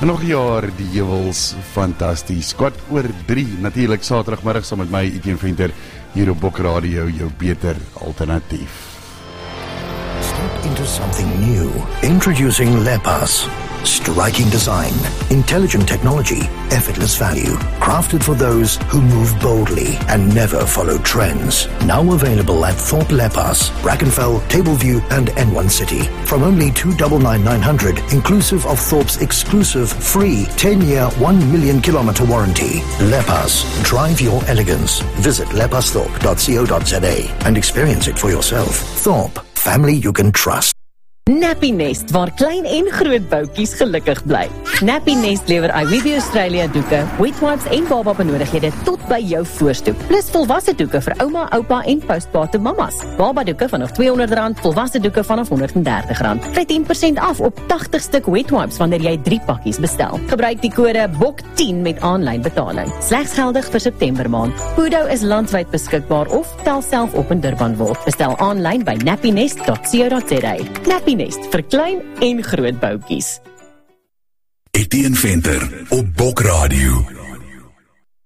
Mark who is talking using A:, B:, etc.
A: En nog 'n jaar, die heuwels fantasties. 2:15, natuurlik Saterdagmiddag saam met my Etienne Venter hier op Bok Radio, jou beter alternatief.
B: Step into something new. Introducing Lepas. Striking design, intelligent technology, effortless value. Crafted for those who move boldly and never follow trends. Now available at Thorpe Lepas, Brackenfell, Tableview and N1 City. From only $299,900, inclusive of Thorpe's exclusive free 10-year, 1 million kilometer warranty. Lepas, drive your elegance. Visit lepasthorpe.co.za and experience it for yourself. Thorpe, family you can trust.
C: Nappy Nest, waar klein en groot boutjies gelukkig bly. Nappy Nest lewer IWB Australia doeke, wet wipes en baba benodigdhede tot by jou voorstoep. Plus volwasse doeke vir ouma, oupa en postpartum mamas. Baba doeke vanaf R200, volwasse doeke vanaf R130. Kry 10% af op 80 stuk wet wipes wanneer jy 3 pakkies bestel. Gebruik die kode BOK10 met aanlyn betaling. Slegs geldig vir September maand. Pudo is landwyd beskikbaar of tel self op in Durban word. Bestel aanlyn by nappynest.co.za. Nappy Nest vir klein en groot boutjies.
D: Etienne Venter op Bok Radio.